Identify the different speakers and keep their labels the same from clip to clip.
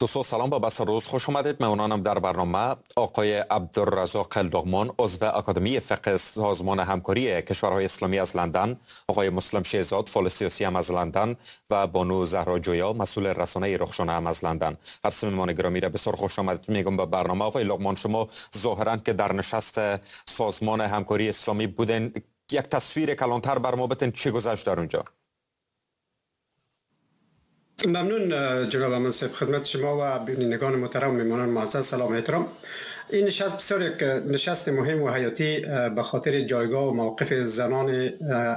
Speaker 1: دوستان سلام، با بحث روز خوش آمدید. مهمانانم در برنامه آقای عبدالرزاق لقمان، عضو اکادمی فقه سازمان همکاری کشورهای اسلامی از لندن، آقای مسلم شهزاد، فعال سیاسی هم از لندن و بانو زهرا جویا، مسئول رسانه رخشانه هم از لندن. هر سه مهمان گرامی را بسیار خوش آمدید میگم به برنامه. آقای لقمان، شما ظاهرا که در نشست سازمان همکاری اسلامی بودن، یک تصویر کلانتر بر ما بتین چی گذشت در اونجا؟
Speaker 2: ممنون جناب منصف، خدمت شما و بینندگان محترم میمانان معزز سلام و احترام. این نشست بسیار یک نشست مهم و حیاتی به خاطر جایگاه و موقف زنان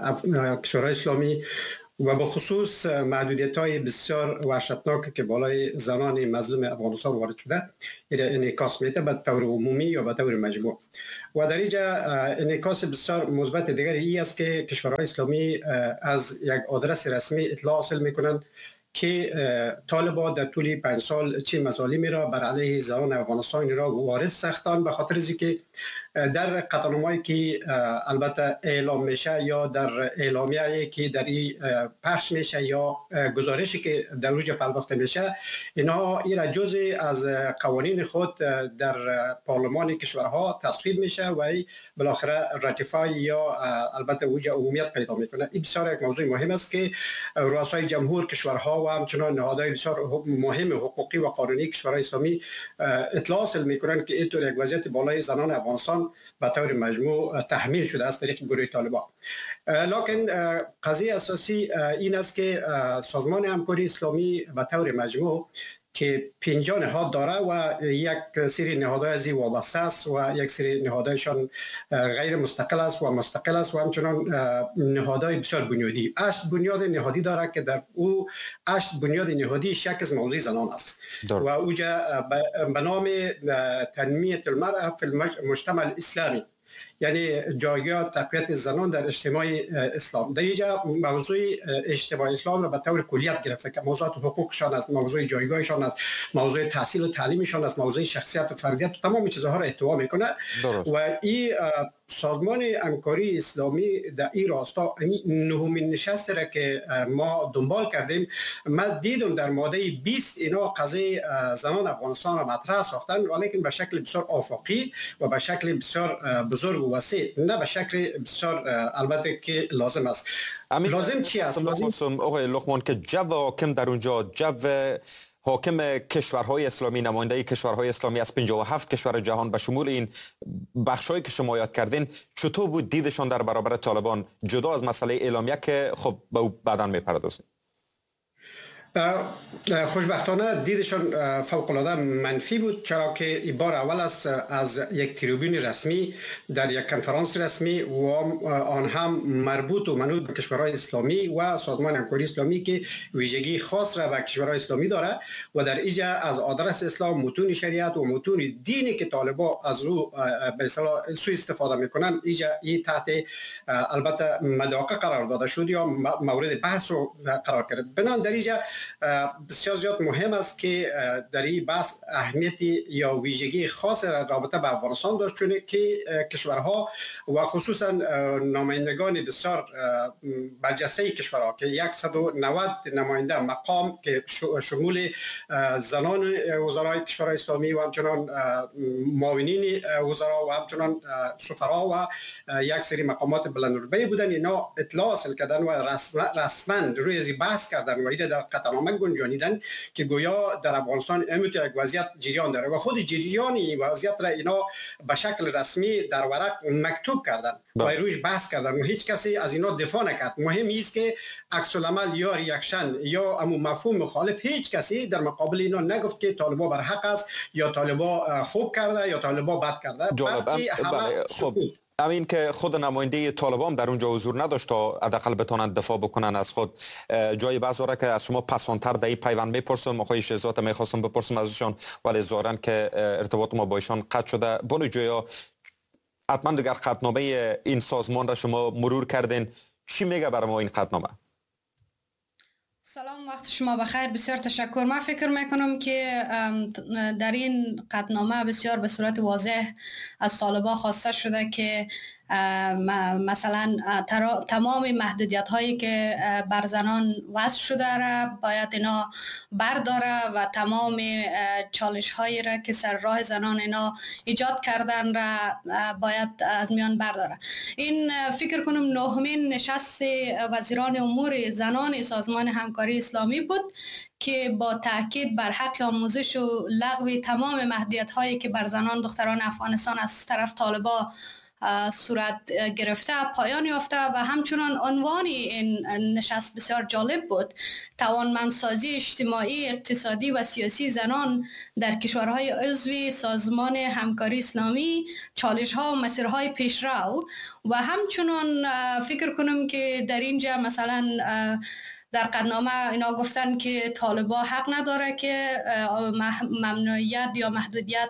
Speaker 2: کشورهای اسلامی و به خصوص محدودیت‌های بسیار وحشتناک که بالای زنان مظلوم افغانستان وارد شده انعکاس میده به طور عمومی یا به طور مجموع. و در اینجا انعکاس بسیار مثبت دیگری این است که کشورهای اسلامی از یک آدرس رسمی اطلاع حاصل میکنند که طالبان در طول 5 سال چه مظالمی را بر علیه زنان افغانستان را وارد ساختند، به خاطر اینکه در قطعنامه‌ای که البته اعلام میشه یا در اعلامیه‌ای که در این پخش میشه یا گزارشی که در روز پرداخته میشه، اینا را جزء از قوانین خود در پارلمان کشورها تصویب میشه و بالاخره راتیفای یا البته اوج عمومیت پیدا میکنه. این بسیار یک موضوع مهم است که رؤسای جمهور کشورها و همچنان نهادهای بسیار مهم حقوقی و قانونی کشورهای اسلامی اطلاع حاصل میکنند که اینطور یک وضعیت بالای زنان افغانستان به طور مجموع تحمیل شده است طریق گروه طالبان. لکن قضیه اساسی این است که سازمان همکاری اسلامی به طور مجموع که 50 نهاد داره و یک سری نهادهای از این وابسته است و یک سری نهادهایشان غیر مستقل است و مستقل است و همچنان نهادهای بسیار بنیادی. 8 بنیاد نهادی داره که در او 8 بنیاد نهادی شک از موضوع زنان است و اوجا به نام تنمیه المرأة فی المجتمع الاسلامی، یعنی جایگاه تقویت زنان در اجتماع اسلام. در اینجا موضوع اجتماع اسلام را به طور کلیت گرفته که موضوعات حقوقشان است، موضوع جایگاهشان است، موضوع تحصیل و تعلیمشان است، موضوع شخصیت و فردیت و تمام چیزها را احتوا میکنه. و این سازمان همکاری اسلامی در این راستا نهمین نشست را که ما دنبال کردیم، ما دیدم در ماده 20 اینا قضیه زنان افغانستان را مطرح ساختن، ولیکن به شکل بسیار آفاقی و به شکل بسیار بزرگ و وسیع، نه به شکل بسیار البته که لازم است. لازم چی است؟
Speaker 1: لازم آقای لقمان که جو حاکم در اونجا، جو حاکم کشورهای اسلامی، نماینده کشورهای اسلامی از 57 کشور جهان به شمول این بخشایی که شما یاد کردین، چطور بود دیدشان در برابر طالبان، جدا از مسئله اعلامیه که خب به او بعداً میپردازیم؟
Speaker 2: خوشبختانه دیدشان فوق العاده منفی بود، چرا که این بار اول است از یک تریبون رسمی در یک کنفرانس رسمی و آن هم مربوط و منوط به کشورهای اسلامی و سازمان همکاری اسلامی که ویژگی خاص را به کشورهای اسلامی داره و در اینجا از آدرس اسلام، متون شریعت و متون دینی که طالبان از او به اصطلاح سوء استفاده میکنن، اینجا این تحت البته مداقه قرار داده شد یا مورد بحث رو قرار گرفت. بنابراین در اینجا بسیار زیاد مهم است که در این بحث اهمیتی یا ویژگی خاص رابطه به افغانستان داشت، چون که کشورها و خصوصا نمایندگان بسیار برجسته کشورها که 190 نماینده مقام که شمول زنان وزرای کشورهای اسلامی و همچنان معاونین وزرا و همچنان سفرا و یک سری مقامات بلندرتبه بودن، اینا اطلاع حاصل کردن و رسما روی از بحث کردن و ایده در قطعنامه گنجانیدن که گویا در افغانستان امروز یک وضعیت جریان داره و خود جریان این وضعیت را اینا به شکل رسمی در ورق مکتوب کردن و رویش بحث کردن و هیچ کسی از اینا دفاع نکرد. مهم است که عکس العمل یا ریاکشن یا امو مفهوم مخالف هیچ کسی در مقابل اینا نگفت که طالبان بر حق است یا طالبان خوب کرده یا طالبان بد کرده. بلکه همه سکوت.
Speaker 1: همین که خود نماینده طالبان در اونجا حضور نداشت تا حداقل بتونن دفاع بکنن از خود. جای بعضی را که از شما پسانتر در این پیوند میپرسم، آقای شهزاد میخواستم بپرسم ازشان ولی ظاهرا که ارتباط ما با ایشان قطع شده. بانو جویا، حتما دیگر قطعنامه این سازمان را شما مرور کردین، چی میگه برای ما این قطعنامه؟
Speaker 3: سلام، وقت شما بخیر، بسیار تشکر. من فکر میکنم که در این قطعنامه بسیار به صورت واضح از طالبان خواسته شده که مثلا تمام محدودیت هایی که بر زنان وضع شده را باید اینا برداره و تمام چالش هایی را که سر راه زنان اینا ایجاد کردن را باید از میان برداره. این فکر کنم نهمین نشست وزیران امور زنان سازمان همکاری اسلامی بود که با تاکید بر حق آموزش و لغو تمام محدودیت هایی که بر زنان دختران افغانستان از طرف طالبان صورت گرفته پایان یافته و همچنان عنوان این نشست بسیار جالب بود: توانمندسازی اجتماعی، اقتصادی و سیاسی زنان در کشورهای عضو سازمان همکاری اسلامی، چالش ها و مسیرهای پیشرو. و همچنان فکر کنم که در اینجا مثلا در قطعنامه اینا گفتن که طالبان حق نداره که ممنوعیت یا محدودیت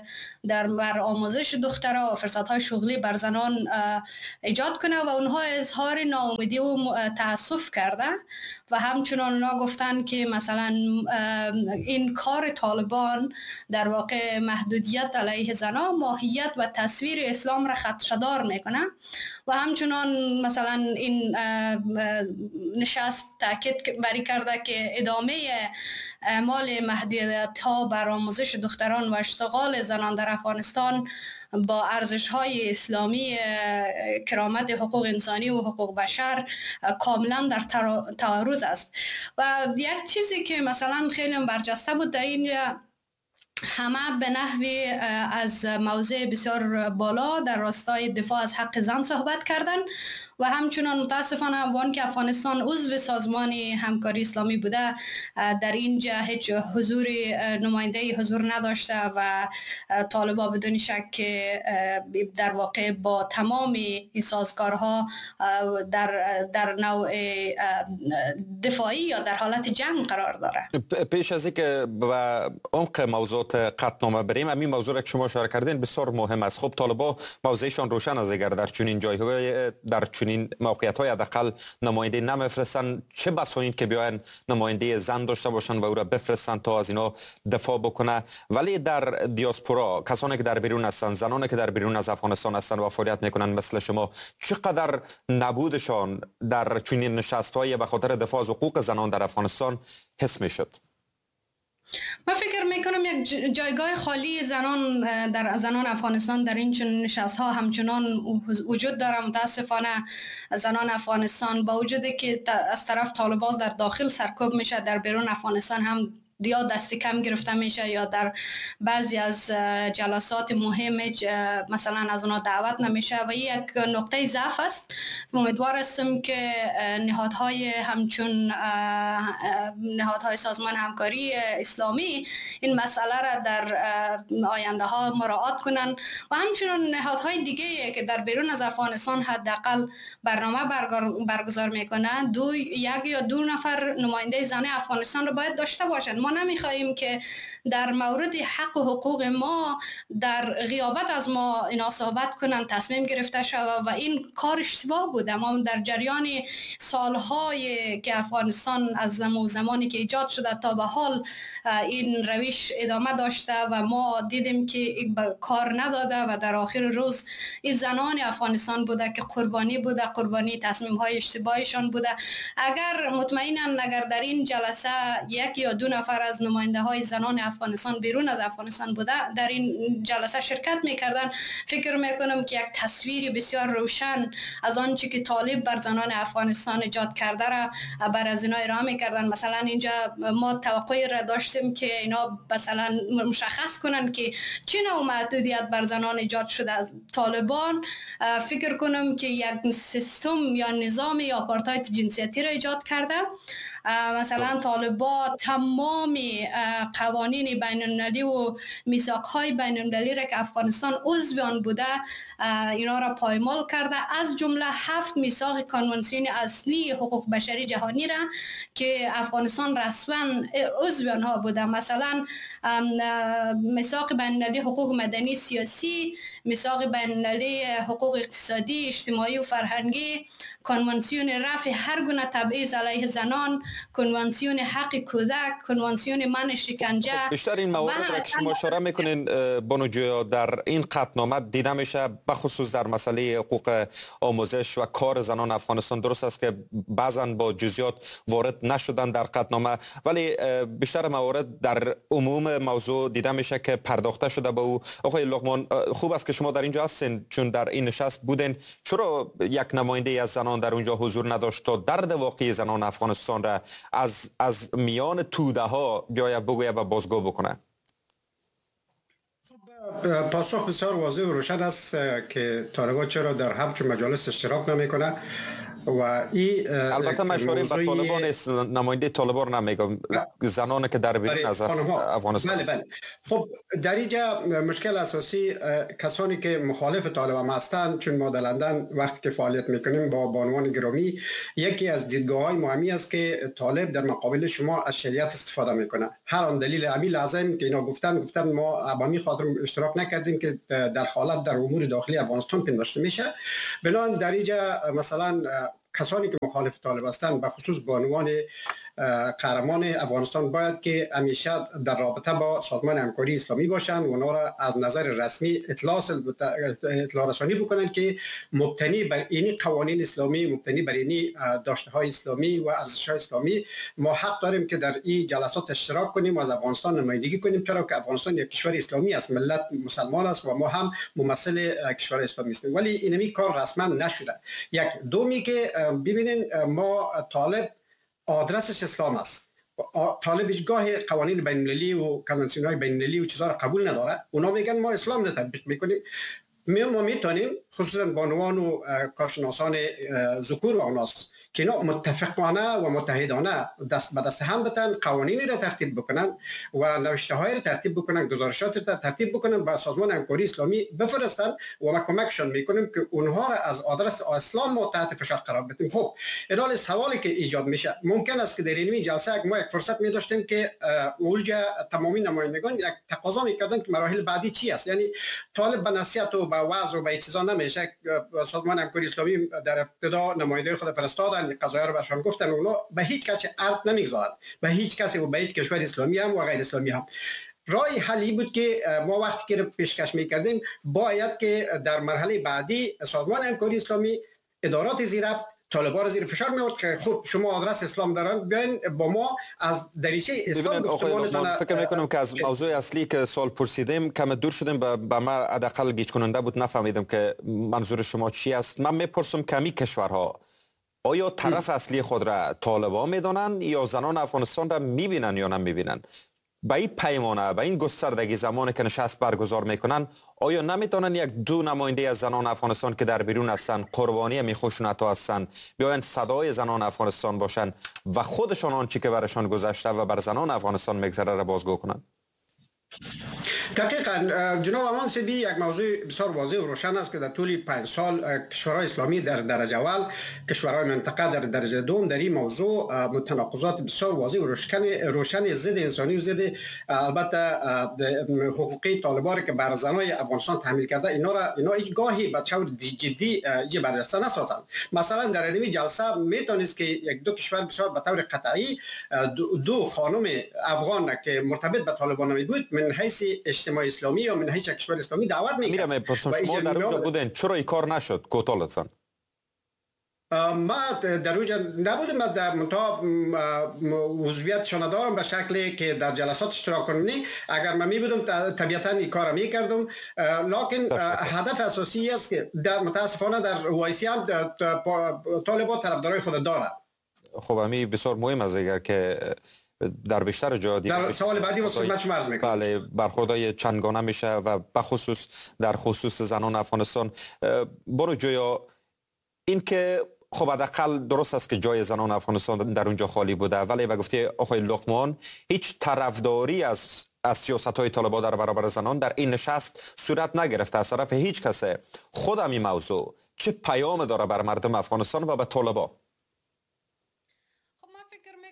Speaker 3: بر آموزش دخترها و فرصتهای شغلی بر زنان ایجاد کنه و اونها اظهار ناامیدی و تاسف کرده. و همچنان اونا گفتن که مثلا این کار طالبان در واقع محدودیت علیه زنان، ماهیت و تصویر اسلام را خدشه‌دار میکنه. و همچنان مثلا این نشست تاکید بری کرده که ادامه اعمال محدودیت ها بر آموزش دختران و اشتغال زنان در افغانستان با ارزش های اسلامی، کرامت حقوق انسانی و حقوق بشر کاملا در تعارض است. و یک چیزی که مثلا خیلی برجسته بود در این، همه به نحوی از موضع بسیار بالا در راستای دفاع از حق زن صحبت کردند و همچنان متاسفانه وان که افغانستان عضو سازمان همکاری اسلامی بوده در اینجا هیچ نماینده حضور نداشته و طالبان بدون شک در واقع با تمام این سازگارها در نوع دفاعی یا در حالت جنگ قرار داره.
Speaker 1: پیش از اینکه به عمق موضوعات قطعنامه بریم، همین موضوع را که شما اشاره کردین بسیار مهم است. خب طالبان موضعشان روشن است، اگر در چنین جایهای در چنین موقعیت‌های حداقل نماینده نمیفرستن، چه بسا این که بیاین نماینده زن داشته باشن و او را بفرستن تا از اینا دفاع بکنه. ولی در دیاسپورا کسانی که در بیرون هستند، زنانی که در بیرون از افغانستان هستند و فعالیت میکنن مثل شما، چقدر نبودشان در چنین نشست‌های به خاطر دفاع از حقوق زنان در افغانستان حس میشد؟
Speaker 3: من فکر میکنم یک جایگاه خالی زنان افغانستان در این چنین نشست‌ها همچنان وجود داره. متاسفانه زنان افغانستان با وجودی که از طرف طالبان در داخل سرکوب میشه، در بیرون افغانستان هم یا دست کم گرفته میشه یا در بعضی از جلسات مهم مثلا از اونا دعوت نمیشه و یک نقطه ضعف است. امیدوار هستم که نهادهای همچون نهادهای سازمان همکاری اسلامی این مسئله را در آینده ها مراعات کنن و همچنین نهادهای دیگه که در بیرون از افغانستان حداقل برنامه برگزار میکنن یک یا دو نفر نماینده زن افغانستان رو باید داشته باشند. ما نمیخواهیم که در مورد حق و حقوق ما در غیابت از ما اینا صحبت کنن، تصمیم گرفته شود و این کار اشتباه بوده. ما در جریان سالهای که افغانستان از زمانی که ایجاد شده تا به حال این روش ادامه داشته و ما دیدیم که این کار نداده و در آخر روز این زنان افغانستان بوده که قربانی تصمیم های اشتباهشان بوده. اگر مطمئناً اگر در این جلسه یک یا دو نفر از نماینده های زنان افغانستان بیرون از افغانستان بوده در این جلسه شرکت میکردن، فکر میکنم که یک تصویر بسیار روشن از آنچه که طالب بر زنان افغانستان ایجاد کرده را بر از اینا ارائه میکردن. مثلا اینجا ما توقعی را داشتیم که اینا مثلا مشخص کنن که چه نوع محدودیت بر زنان ایجاد شده از طالبان. فکر کنم که یک سیستم یا نظام آپارتاید جنسیتی را ایجاد کرده. مثلا طالبان تمام قوانین بین المللی و میثاق‌های بین المللی را که افغانستان عضو آن بوده اینا را پایمال کرده، از جمله 7 میثاق کنوانسیون اصلی حقوق بشری جهانی را که افغانستان رسما عضو آنها بوده. مثلا میثاق بین المللی حقوق مدنی سیاسی، میثاق بین المللی حقوق اقتصادی، اجتماعی و فرهنگی، کنوانسیون رفع هر گونه تبعیض علیه زنان کنوانسیون حق کودک، کنوانسیون من شکنجه.
Speaker 1: بیشتر این موارد را که شما اشاره میکنین بانو جویا در این قطعنامه دیده میشه، بخصوص در مسئله حقوق آموزش و کار زنان افغانستان. درست است که بعضا با جزئیات وارد نشدن در قطعنامه، ولی بیشتر موارد در عموم موضوع دیده میشه که پرداخته شده به او. آقای لقمان، خوب است که شما در اینجا هستین چون در این نشست بودین. چرا یک نماینده از زنان در اونجا حضور نداشت تا درد واقعی زنان افغانستان را از میان توده ها بیاید بگوید و بازگو بکنه؟
Speaker 2: پاسخ بسیار واضح و روشن است که طالبان چرا در همچون مجالس اشتراک نمیکنه و این
Speaker 1: البته مشوره به طالبان است، نماینده طالبان نمیگم، زنانی که در بیرون از افغانستان.
Speaker 2: بله. خب در اینجا مشکل اساسی کسانی که مخالف طالبان هستند، چون ما در لندن وقتی که فعالیت میکنیم با بانوان گرامی، یکی از دیدگاه‌های مهمی است که طالب در مقابل شما از شریعت استفاده میکنه. هر آن دلیل عمیل لازم که اینا گفتن ما عوامی خاطر اشتراک نکردیم که در حالت در امور داخلی افغانستان پنداشته میشه. بنابراین در اینجا مثلا کسانی که مخالف طالب هستند، به خصوص بانوان قهرمان افغانستان، باید که همیشه در رابطه با سازمان همکاری اسلامی باشند و اونا را از نظر رسمی اطلاع رسانی بکنند که مبتنی بر این قوانین اسلامی، مبتنی بر این داشته های اسلامی و ارزش های اسلامی، ما حق داریم که در این جلسات اشتراک کنیم و از افغانستان نمایندگی کنیم، چرا که افغانستان یک کشور اسلامی است، ملت مسلمان است و ما هم ممثل کشور اسلامی هستیم. ولی اینمی کار رسما نشده. یک دومی که ببینین، ما طالب آدرسش اسلام است. طالب هیچگاه قوانین بین المللی و کنوانسیون های بین المللی و چیزا را قبول نداره. اونا میگن ما اسلام را تطبیق میکنیم. ما میتونیم خصوصا بانوان و کارشناسان ذکور و اوناس که اینا متفقانه و متحدانه دست به دست هم بتن، قوانینی را ترتیب بکنن و نوشته های را ترتیب بکنن، گزارشات را ترتیب بکنن، با سازمان همکاری اسلامی بفرستن و ما کمکشون میکنیم که اونها را از آدرس اسلام ما تحت فشار قرار بدیم. خب ادال سوالی که ایجاد میشه، ممکن است که در این جلسه ما یک فرصت می داشتیم که اولجا تمامی نمایندگان یک تقاضا میکردن که مراحل بعدی چی است. یعنی طالب به نصیحت و به وعظ و به چیزا نمیشه. سازمان همکاری اسلامی در ابتدا نماینده خود فرستادن، قضایا رو برشان گفتن، اونا به هیچ کسی ارد نمیگذارن، به هیچ کسی و به هیچ کشور اسلامی هم و غیر اسلامی هم. راه حلی بود که ما وقتی که پیشکش میکردیم، باید که در مرحله بعدی سازمان همکاری اسلامی، ادارات زیربط، طالبان رو زیر فشار می‌آورد که خب شما آدرس اسلام دارن، بیاین با ما از دریچه اسلام گفتمانتون.
Speaker 1: فکر میکنم که از موضوع اصلی که سوال پرسیدیم کم دور شدیم، به ما حداقل گیج کننده بود، نفهمیدم که منظور شما چی است. من میپرسم کمی کشورها آیا طرف اصلی خود را طالبان میدانند یا زنان افغانستان را میبینن یا نمیبینن؟ به این پیمانه، به این گستردگی زمانی که نشست برگزار میکنن، آیا نمیتونن یک دو نماینده از زنان افغانستان که در بیرون هستن، قربانی می خشونت ها هستن، بیاین صدای زنان افغانستان باشن و خودشان آنچه که برشان گذشته و بر زنان افغانستان میگذره را بازگو کنن؟
Speaker 2: دقیقاً جناب امان سیبی، یک موضوع بسیار واضح و روشن است که در طول 5 سال کشورهای اسلامی در درجه اول، کشورهای منطقه در درجه دوم، در این موضوع متناقضات بسیار واضح و روشن ضد انسانی و ضد البته حقوقی طالبان که بر زنان افغانستان تحمیل کرده، اینا هیچ گاهی به طور جدی برجسته نسازند. مثلا در این جلسه میتونست که یک دو کشور بسیار به طور قطعی دو خانم افغان که مرتبط به طالبان می بود من حیث اجتماع اسلامی یا من حیث کشور اسلامی دعوت می‌کرد.
Speaker 1: میرم شما در اونجا بودین، چرا این کار نشد؟ کوتاه لطفاً.
Speaker 2: ما در اونجا نبودم، ما در منطقه عضویتشان ندارم به شکلی که در جلسات اشتراک کنم. اگر من می بودم طبیعتا این کار می کردم، لکن هدف اساسی است که متاسفانه در وایسی هم طالبان طرفدارای خود داره.
Speaker 1: خب همین بسیار مهم است، اگر که در بیشتر جا
Speaker 2: در سوال بعدی واسه خدمت شما عرض میکنم.
Speaker 1: بله، برخوردهای چندگانه میشه و بخصوص در خصوص زنان افغانستان. برو جویا، این که خب حداقل درست است که جای زنان افغانستان در اونجا خالی بوده، ولی به گفته آقای لقمان هیچ طرفداری از سیاست‌های طالبان در برابر زنان در این نشست صورت نگرفته از طرف هیچ کسی. خودم این موضوع چه پیام داره بر مردم افغانستان و به طالبان؟
Speaker 3: خب من فکر میکنم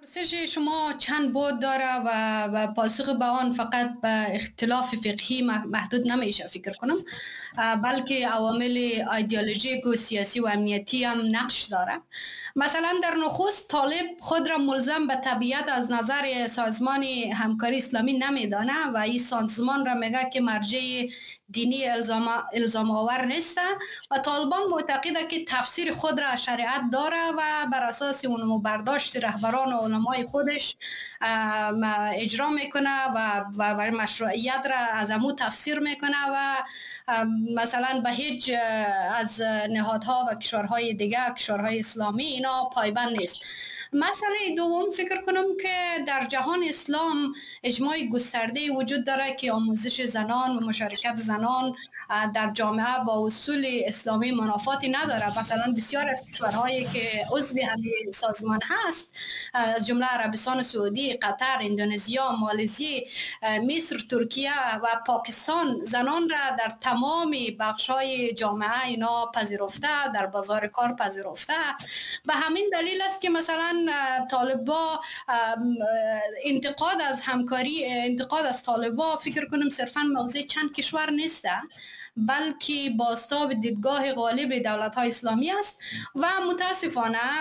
Speaker 3: پرسش شما چند بود داره و پاسخ به آن فقط به اختلاف فقهی محدود نمیشه فکر کنم، بلکه عوامل ایدئولوژیک و سیاسی و امنیتی هم نقش داره. مثلا در نخست طالب خود را ملزم به تبعیت از نظر سازمان همکاری اسلامی نمیدانه و این سازمان را میگه که مرجع دینی الزام آور نیست و طالبان معتقده که تفسیر خود را شریعت داره و بر اساس اون برداشت رهبران و علمای خودش اجرا میکنه و مشروعیت را از امو تفسیر میکنه و مثلا به هیچ از نهادها و کشورهای دیگه، کشورهای اسلامی اینا پایبند نیست. مسئله دوم فکر کنم که در جهان اسلام اجماع گسترده وجود داره که آموزش زنان و مشارکت زنان در جامعه با اصول اسلامی منافاتی نداره. مثلا بسیار از کشورهایی که عضو همین سازمان هست از جمله عربستان سعودی، قطر، اندونزیا، مالزی، مصر، ترکیه و پاکستان زنان را در تمام بخش‌های جامعه اینا پذیرفته، در بازار کار پذیرفته. به همین دلیل است که مثلا طالبا انتقاد از همکاری، انتقاد از طالبا فکر کنم صرفا موضوع چند کشور نیست، بلکه بازتاب دیدگاه غالب دولت‌های اسلامی است و متاسفانه